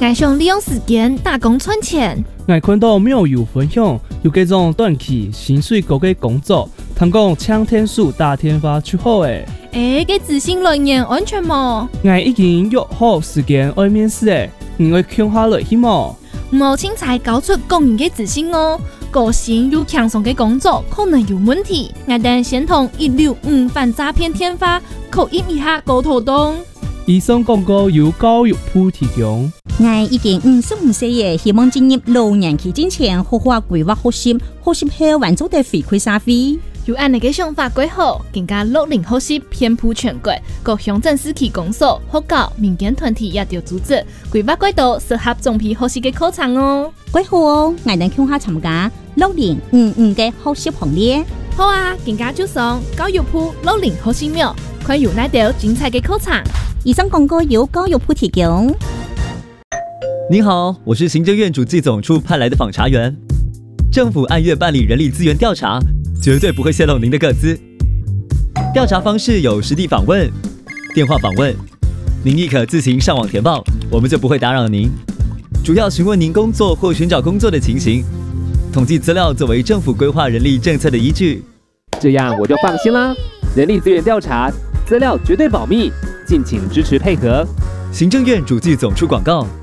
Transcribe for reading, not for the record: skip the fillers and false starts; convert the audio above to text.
我想利用时间打工赚钱。 我看到庙友分享，有这种短期薪水高的工作，通讲抢天数打天发出好诶。 给自信来源安全吗？ 我已经约好时间要面试诶，你会看下来去吗？ 冇轻才搞出工人的自信哦，个性又轻松的工作可能有问题。我等先同165反诈骗天发口音一下沟通动。 以上广告由教育部提供。 我已经55岁耶，希望进入老年期之前好好规划学习，学习后完做的回馈社会。 有按你嘅想法规划，更加60后学习遍布全国，各乡镇市区公所、学校、民间团体也要组织规划轨道，适合总批学习嘅课程哦。 规划哦，我能向下参加6055嘅学习行列。 好啊，更加就上教育部60后学秒，看有哪条精彩嘅课程。 以上广告由教育部提供。 你好，我是行政院主计总处派来的访查员。政府按月办理人力资源调查，绝对不会泄露您的个资。调查方式有实地访问、电话访问，您亦可自行上网填报，我们就不会打扰您。主要询问您工作或寻找工作的情形，统计资料作为政府规划人力政策的依据。 这样我就放心啦。人力资源调查资料绝对保密，敬请支持配合。 行政院主计总处广告。